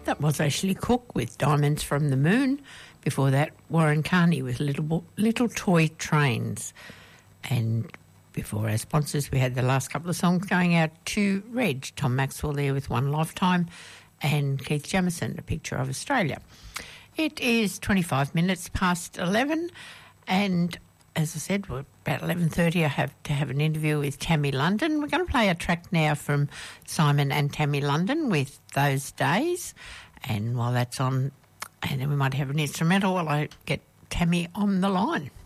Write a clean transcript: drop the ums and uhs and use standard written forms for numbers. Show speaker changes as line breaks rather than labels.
That was Ashley Cook with Diamonds from the Moon. Before that, Warren Carney with Little Toy Trains. And before our sponsors, we had the last couple of songs going out to Reg. Tom Maxwell there with One Lifetime and Keith Jamison, A Picture of Australia. It is 25 minutes past 11 and as I said, we're about 11:30 I have to have an interview with Tammy London. We're going to play a track now from Simon and Tammy London with Those Days. And while that's on, and then we might have an instrumental while I get Tammy on the line.